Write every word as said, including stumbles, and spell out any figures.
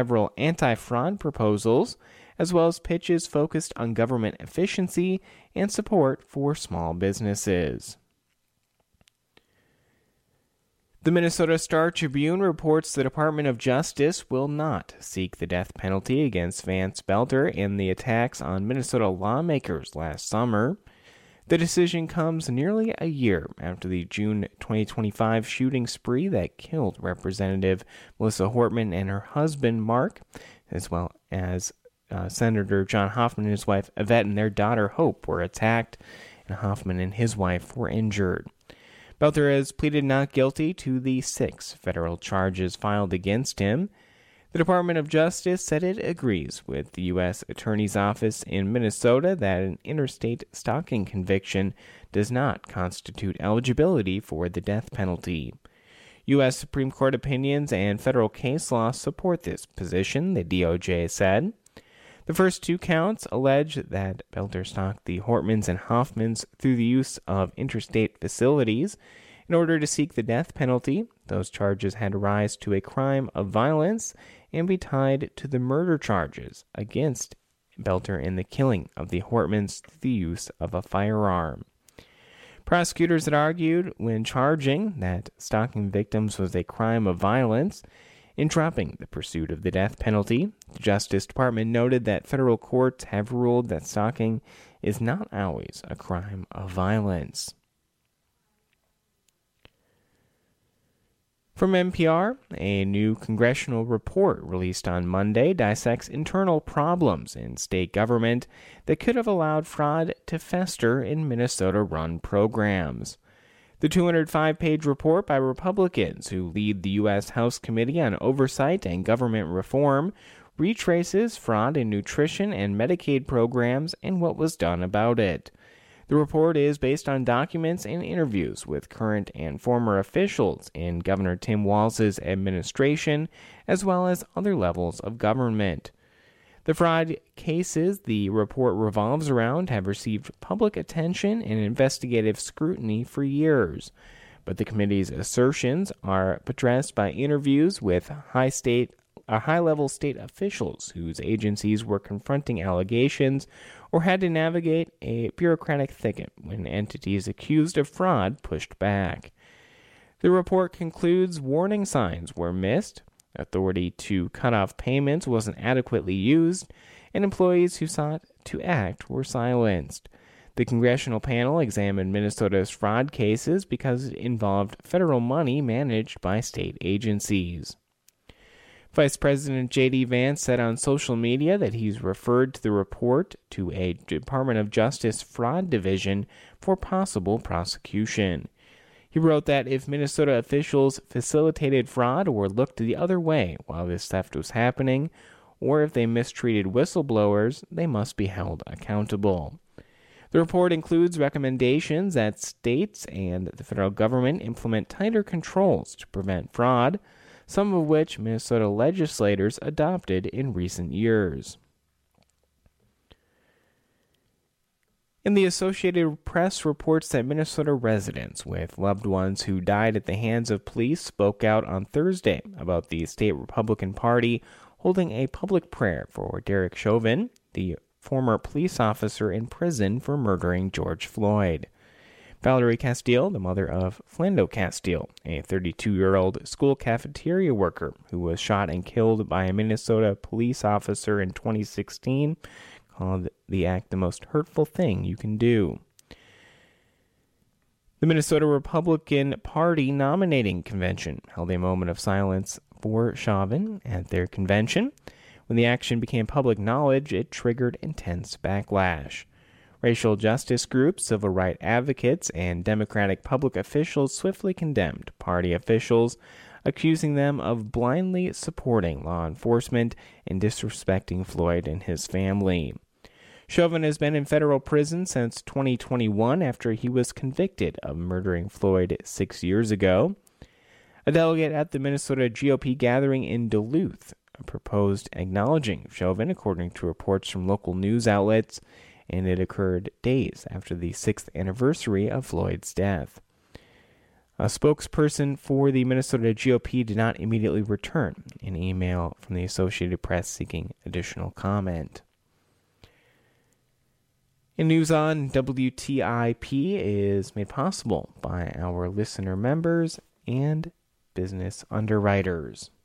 several anti-fraud proposals, as well as pitches focused on government efficiency and support for small businesses. The Minnesota Star Tribune reports the Department of Justice will not seek the death penalty against Vance Belter in the attacks on Minnesota lawmakers last summer. The decision comes nearly a year after the June twenty twenty-five shooting spree that killed Representative Melissa Hortman and her husband, Mark, as well as uh, Senator John Hoffman and his wife, Yvette, and their daughter, Hope, were attacked, and Hoffman and his wife were injured. Belter has pleaded not guilty to the six federal charges filed against him. The Department of Justice said it agrees with the U S Attorney's Office in Minnesota that an interstate stalking conviction does not constitute eligibility for the death penalty. U S Supreme Court opinions and federal case law support this position, the D O J said. The first two counts allege that Belter stalked the Hortmans and Hoffmans through the use of interstate facilities. In order to seek the death penalty, those charges had to rise to a crime of violence and be tied to the murder charges against Belter in the killing of the Hortmans through the use of a firearm. Prosecutors had argued when charging that stalking victims was a crime of violence. In dropping the pursuit of the death penalty, the Justice Department noted that federal courts have ruled that stalking is not always a crime of violence. From N P R, a new congressional report released on Monday dissects internal problems in state government that could have allowed fraud to fester in Minnesota-run programs. The two hundred five page report by Republicans who lead the U S House Committee on Oversight and Government Reform retraces fraud in nutrition and Medicaid programs and what was done about it. The report is based on documents and interviews with current and former officials in Governor Tim Walz's administration, as well as other levels of government. The fraud cases the report revolves around have received public attention and investigative scrutiny for years, but the committee's assertions are buttressed by interviews with high state, uh, high-level state officials whose agencies were confronting allegations or had to navigate a bureaucratic thicket when entities accused of fraud pushed back. The report concludes warning signs were missed, authority to cut off payments wasn't adequately used, and employees who sought to act were silenced. The congressional panel examined Minnesota's fraud cases because it involved federal money managed by state agencies. Vice President J D Vance said on social media that he's referred to the report to a Department of Justice fraud division for possible prosecution. He wrote that if Minnesota officials facilitated fraud or looked the other way while this theft was happening, or if they mistreated whistleblowers, they must be held accountable. The report includes recommendations that states and the federal government implement tighter controls to prevent fraud, some of which Minnesota legislators adopted in recent years. And the Associated Press reports that Minnesota residents with loved ones who died at the hands of police spoke out on Thursday about the state Republican Party holding a public prayer for Derek Chauvin, the former police officer in prison for murdering George Floyd. Valerie Castile, the mother of Flando Castile, a thirty-two-year-old school cafeteria worker who was shot and killed by a Minnesota police officer in twenty sixteen, called the act the most hurtful thing you can do. The Minnesota Republican Party nominating convention held a moment of silence for Chauvin at their convention. When the action became public knowledge, it triggered intense backlash. Racial justice groups, civil rights advocates, and Democratic public officials swiftly condemned party officials, accusing them of blindly supporting law enforcement and disrespecting Floyd and his family. Chauvin has been in federal prison since twenty twenty-one after he was convicted of murdering Floyd six years ago. A delegate at the Minnesota G O P gathering in Duluth proposed acknowledging Chauvin, according to reports from local news outlets, and it occurred days after the sixth anniversary of Floyd's death. A spokesperson for the Minnesota G O P did not immediately return an email from the Associated Press seeking additional comment. In news on W T I P is made possible by our listener members and business underwriters.